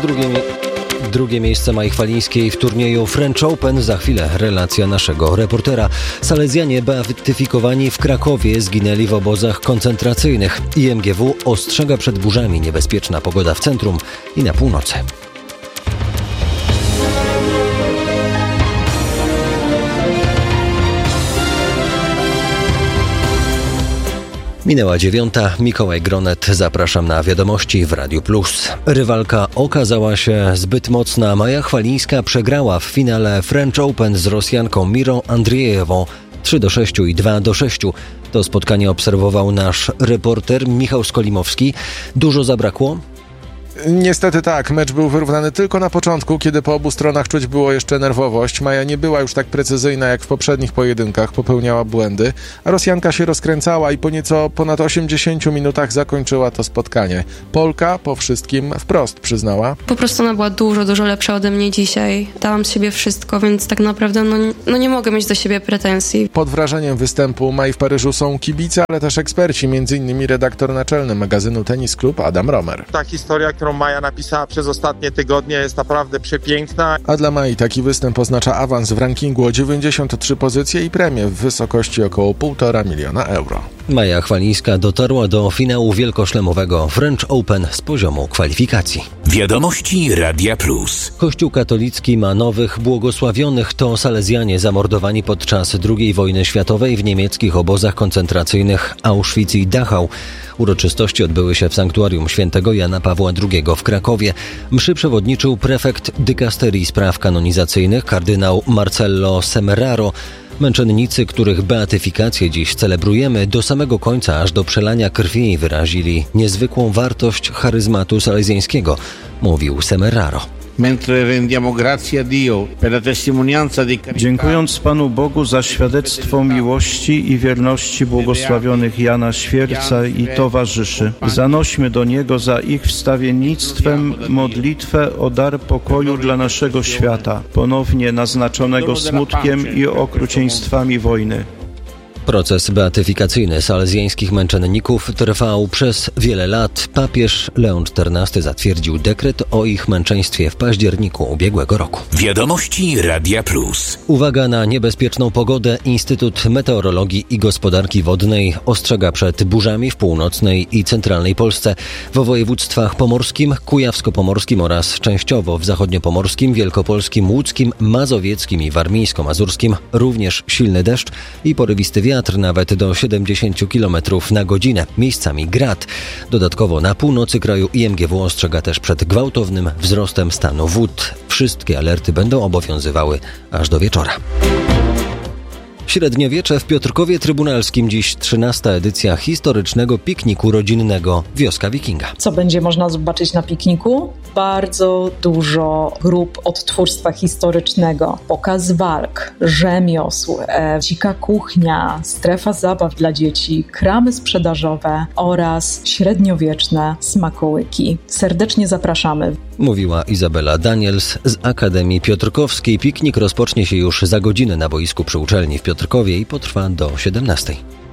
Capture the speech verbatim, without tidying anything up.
Drugie, drugie miejsce Mai Chwalińskiej w turnieju French Open. Za chwilę relacja naszego reportera. Salezjanie beatyfikowani w Krakowie zginęli w obozach koncentracyjnych. I M G W ostrzega przed burzami. Niebezpieczna pogoda w centrum i na północy. Minęła dziewiąta. Mikołaj Gronet. Zapraszam na wiadomości w Radiu Plus. Rywalka okazała się zbyt mocna. Maja Chwalińska przegrała w finale French Open z Rosjanką Mirą Andrzejewą trzy do sześciu i dwa do sześciu. To spotkanie obserwował nasz reporter Michał Skolimowski. Dużo zabrakło? Niestety tak, mecz był wyrównany tylko na początku, kiedy po obu stronach czuć było jeszcze nerwowość. Maja nie była już tak precyzyjna jak w poprzednich pojedynkach, popełniała błędy, a Rosjanka się rozkręcała i po nieco ponad osiemdziesięciu minutach zakończyła to spotkanie. Polka po wszystkim wprost przyznała: po prostu ona była dużo, dużo lepsza ode mnie dzisiaj. Dałam z siebie wszystko, więc tak naprawdę no, no nie mogę mieć do siebie pretensji. Pod wrażeniem występu Mai w Paryżu są kibice, ale też eksperci, między innymi redaktor naczelny magazynu Tennis Club Adam Romer. Ta historia, którą Maja napisała przez ostatnie tygodnie, jest naprawdę przepiękna. A dla Mai taki występ oznacza awans w rankingu o dziewięćdziesiąt trzy pozycje i premię w wysokości około półtora miliona euro. Maja Chwalińska dotarła do finału wielkoszlemowego French Open z poziomu kwalifikacji. Wiadomości Radia Plus. Kościół katolicki ma nowych błogosławionych. To Salezjanie zamordowani podczas drugiej wojny światowej w niemieckich obozach koncentracyjnych Auschwitz i Dachau. Uroczystości odbyły się w sanktuarium świętego Jana Pawła drugiego w Krakowie. Mszy przewodniczył prefekt dykasterii spraw kanonizacyjnych kardynał Marcello Semeraro. Męczennicy, których beatyfikację dziś celebrujemy, do samego końca, aż do przelania krwi, wyrazili niezwykłą wartość charyzmatu salezjańskiego, mówił Semeraro. Dziękując Panu Bogu za świadectwo miłości i wierności błogosławionych Jana Świerca i towarzyszy, zanośmy do Niego za ich wstawiennictwem modlitwę o dar pokoju dla naszego świata, ponownie naznaczonego smutkiem i okrucieństwami wojny. Proces beatyfikacyjny salezjańskich męczenników trwał przez wiele lat. Papież Leon czternasty zatwierdził dekret o ich męczeństwie w październiku ubiegłego roku. Wiadomości Radia Plus. Uwaga na niebezpieczną pogodę. Instytut Meteorologii i Gospodarki Wodnej ostrzega przed burzami w północnej i centralnej Polsce. W województwach pomorskim, kujawsko-pomorskim oraz częściowo w zachodniopomorskim, wielkopolskim, łódzkim, mazowieckim i warmińsko-mazurskim również silny deszcz i porywisty wiatr. Wiatr nawet do siedemdziesiąt kilometrów na godzinę, miejscami grad. Dodatkowo na północy kraju I M G W ostrzega też przed gwałtownym wzrostem stanu wód. Wszystkie alerty będą obowiązywały aż do wieczora. Średniowiecze w Piotrkowie Trybunalskim. Dziś trzynasta edycja historycznego pikniku rodzinnego Wioska Wikinga. Co będzie można zobaczyć na pikniku? Bardzo dużo grup odtwórstwa historycznego, pokaz walk, rzemiosł, e, dzika kuchnia, strefa zabaw dla dzieci, kramy sprzedażowe oraz średniowieczne smakołyki. Serdecznie zapraszamy. Mówiła Izabela Daniels z Akademii Piotrkowskiej. Piknik rozpocznie się już za godzinę na boisku przy uczelni w Piotrkowie i potrwa do siedemnastej.